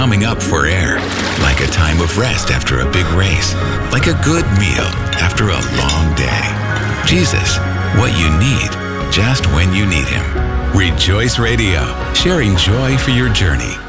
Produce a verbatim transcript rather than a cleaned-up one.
coming up for air. Like a time of rest after a big race. Like a good meal after a long day. Jesus, what you need, just when you need him. Rejoice Radio, sharing joy for your journey.